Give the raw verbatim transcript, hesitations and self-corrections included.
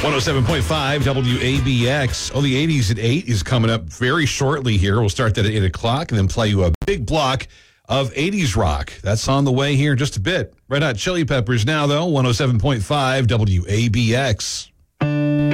one oh seven point five W A B X. Oh, the eighties at eight is coming up very shortly here. We'll start that at eight o'clock and then play you a big block of eighties rock. That's on the way here in just a bit. Red Hot Chili Peppers now, though. one oh seven point five W A B X.